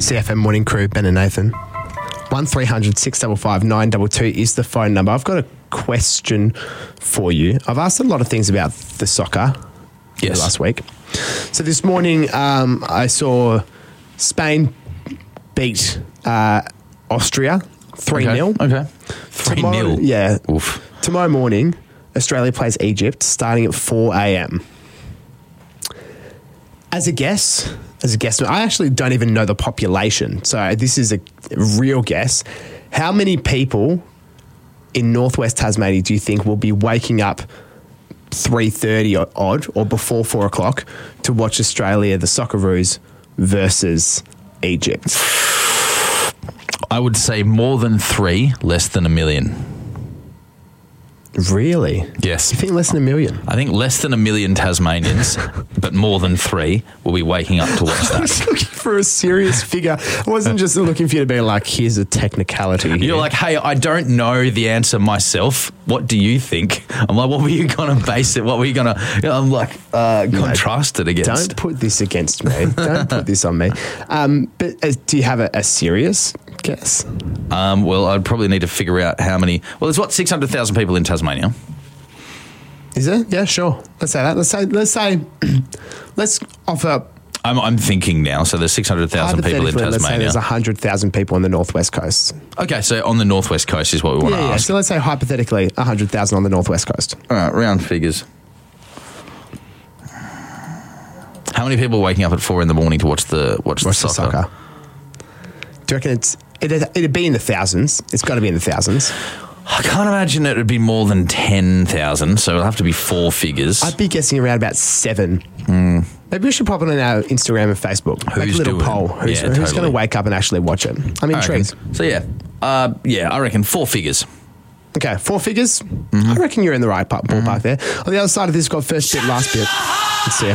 CFM Morning Crew, Ben and Nathan. 1300 655 922 is the phone number. I've got a question for you. I've asked a lot of things about the soccer last week. So this morning I saw Spain beat Austria 3-0. Okay. 3-0? Yeah. Oof. Tomorrow morning, Australia plays Egypt starting at 4 a.m. As a guess, I actually don't even know the population. So this is a real guess. How many people in northwest Tasmania do you think will be waking up 3:30 odd or before 4 o'clock to watch Australia, the Socceroos, versus Egypt? I would say more than 3, less than 1 million. Really? Yes. You think less than 1 million? I think less than 1 million Tasmanians, but more than 3 will be waking up to watch I that. was looking for a serious figure. I wasn't just looking for you to be like, here's a technicality here. You're like, hey, I don't know the answer myself. What do you think? I'm like, what were you going to base it? What were you going to, I'm like, contrast it against. Don't put this against me. Don't put this on me. But do you have a serious guess? Well, I'd probably need to figure out how many. Well, there's 600,000 people in Tasmania. Is it? Yeah, sure. Let's say that. Let's offer up. I'm thinking now. So there's 600,000 people in Let's say Tasmania. there's 100,000 people on the northwest coast. Okay, so on the northwest coast is what we want to ask. So let's say hypothetically 100,000 on the northwest coast. All right, round figures. How many people are waking up at 4 in the morning to watch the soccer? Do you reckon it'd be in the thousands? It's got to be in the thousands. I can't imagine it would be more than 10,000, so it'll have to be 4 figures. I'd be guessing around about 7. Maybe we should pop it on our Instagram and Facebook. Make a little poll. Who's going to wake up and actually watch it? I'm intrigued. So I reckon 4 figures. Okay, 4 figures? I reckon you're in the right ballpark there. On the other side of this, got first bit, last bit. Let's see.